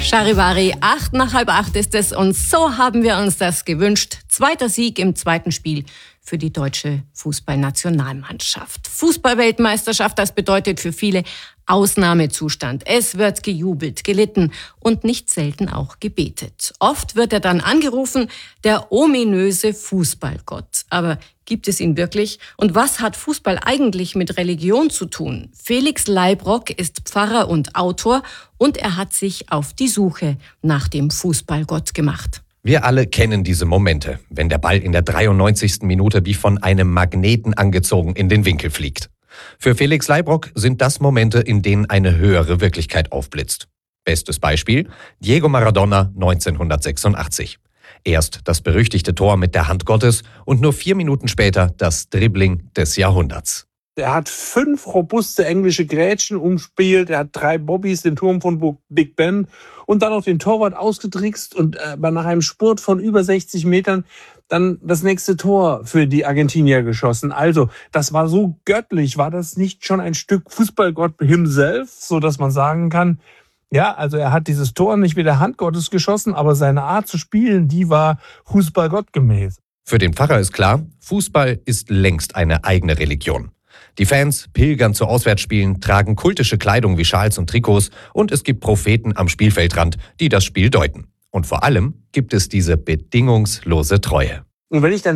Charivari, 7:08 ist es und so haben wir uns das gewünscht. Zweiter Sieg im zweiten Spiel für die deutsche Fußballnationalmannschaft. Fußballweltmeisterschaft, das bedeutet für viele Ausnahmezustand. Es wird gejubelt, gelitten und nicht selten auch gebetet. Oft wird er dann angerufen, der ominöse Fußballgott. Aber gibt es ihn wirklich? Und was hat Fußball eigentlich mit Religion zu tun? Felix Leibrock ist Pfarrer und Autor und er hat sich auf die Suche nach dem Fußballgott gemacht. Wir alle kennen diese Momente, wenn der Ball in der 93. Minute wie von einem Magneten angezogen in den Winkel fliegt. Für Felix Leibrock sind das Momente, in denen eine höhere Wirklichkeit aufblitzt. Bestes Beispiel: Diego Maradona 1986. Erst das berüchtigte Tor mit der Hand Gottes und nur 4 Minuten später das Dribbling des Jahrhunderts. Er hat 5 robuste englische Grätschen umspielt, er hat 3 Bobbys, den Turm von Big Ben und dann noch den Torwart ausgetrickst und nach einem Spurt von über 60 Metern dann das nächste Tor für die Argentinier geschossen. Also, das war so göttlich. War das nicht schon ein Stück Fußballgott himself, so dass man sagen kann, ja, also er hat dieses Tor nicht mit der Hand Gottes geschossen, aber seine Art zu spielen, die war Fußballgottgemäß. Für den Pfarrer ist klar, Fußball ist längst eine eigene Religion. Die Fans pilgern zu Auswärtsspielen, tragen kultische Kleidung wie Schals und Trikots und es gibt Propheten am Spielfeldrand, die das Spiel deuten. Und vor allem gibt es diese bedingungslose Treue. Und wenn ich dann